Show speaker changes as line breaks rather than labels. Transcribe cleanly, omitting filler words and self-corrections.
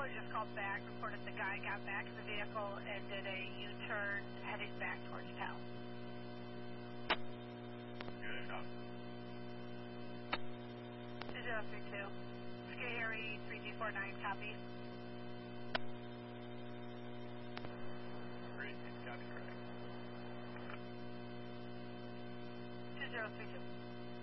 caller just called back, reported the guy got back in the vehicle and did a U-turn heading back towards town.
Good enough.
2032. Scary 3249, copy.
Great, copy, correct.
2032.